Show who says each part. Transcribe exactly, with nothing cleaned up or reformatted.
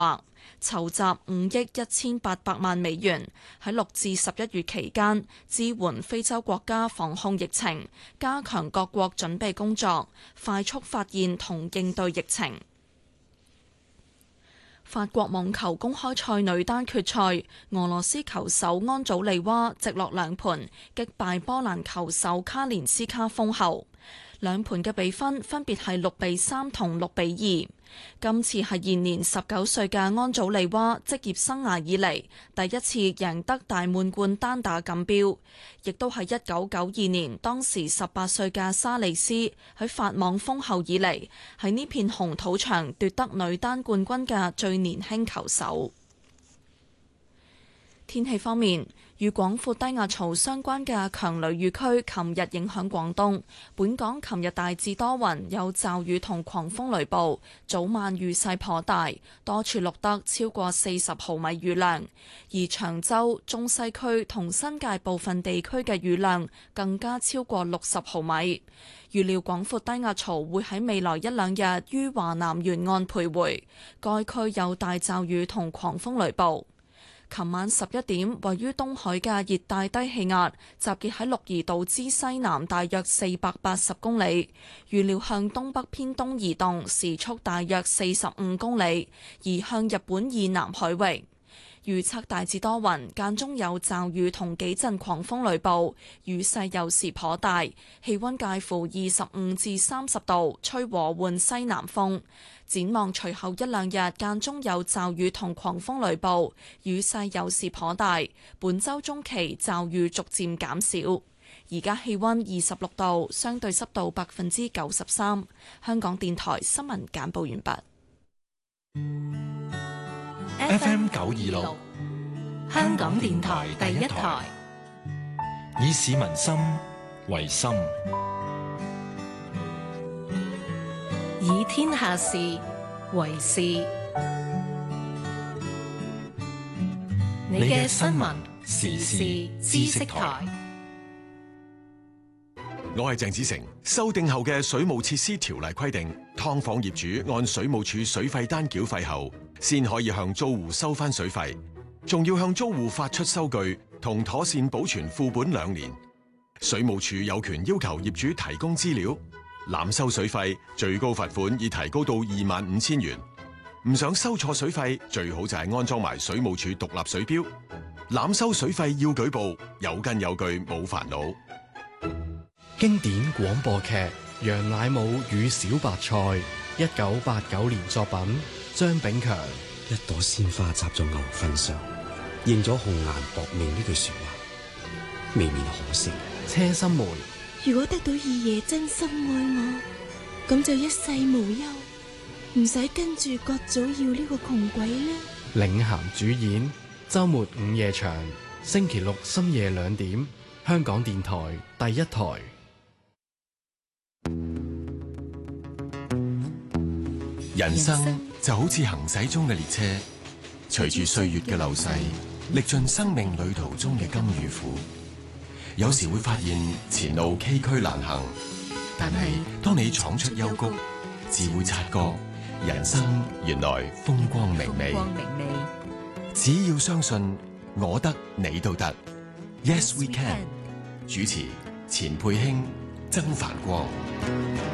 Speaker 1: 籌集五億一千八百萬美元，喺六至十一月期間支援非洲國家防控疫情，加強各國準備工作，快速發現同應對疫情。法國網球公開賽女單決賽，俄羅斯球手安祖利娃直落兩盤擊敗波蘭球手卡連斯卡封后，兩盤嘅比分分別係六比三同六比二。今次係現年十九歲嘅安祖利娃職業生涯以嚟第一次贏得大滿貫單打錦標，亦都係一九九二年當時十八歲嘅沙利斯喺法網封后以嚟喺呢片紅土場奪得女單冠軍嘅最年輕球手。天氣方面，與廣闊低壓槽相關嘅強雷雨區琴日影響廣東，本港琴日大致多雲，有驟雨同狂風雷暴，早晚雨勢頗大，多處錄得超過四十毫米雨量，而長洲、中西區同新界部分地區嘅雨量更加超過六十毫米。預料廣闊低壓槽會喺未來一兩日於華南沿岸徘徊，該區有大驟雨同狂風雷暴。琴晚十一點，位於東海嘅熱帶低氣壓集結喺鹿兒島之西南大約四百八十公里，預料向東北偏東移動，時速大約四十五公里，移向日本以南海域。預測大致多雲，間中有驟雨同幾陣狂風雷暴，雨勢有時頗大，氣溫介乎二十五至三十度，吹和緩西南風。展望隨後一兩日間中有驟雨同狂風雷暴，雨勢有時頗大。本週中期驟雨逐漸減少。而家氣溫二十六度，相對濕度百分之九十三。香港電台新聞簡報完畢。
Speaker 2: F M 九二六，香港電台第一台，以市民心為心，
Speaker 3: 以天下事為事。你嘅新聞時事知識台。
Speaker 4: 我係鄭子誠。修訂後嘅水務設施條例規定，劏房業主按水務署水費單繳費後，先可以向租戶收翻水費，仲要向租戶發出收據同妥善保存副本兩年。水務署有權要求業主提供資料。濫收水費，最高罰款已提高到二萬五千元。唔想收錯水費，最好就係安裝埋水務署獨立水錶。濫收水費要舉報，有根有據，冇煩惱。
Speaker 5: 經典廣播劇《楊乃武與小白菜》，一九八九年作品，張炳強。
Speaker 6: 一朵鮮花插咗牛糞上，應咗紅顏薄命呢句說話，未免可惜。
Speaker 5: 車心梅。
Speaker 7: 如果得到二爺真心愛我，咁就一世無憂，唔使跟住葛祖耀呢個窮鬼呢。
Speaker 5: 領銜主演，周末午夜場，星期六深夜兩點，香港電台第一台。
Speaker 4: 人生就好似行駛中嘅列車，隨住歲月嘅流逝，歷盡生命旅途中嘅甘與苦。有時會發現前路崎嶇難行，但係當你闖出幽谷，自會察覺人生原來風光明媚。只要相信，我得你都得。Yes we can。主持：錢佩卿、曾繁光。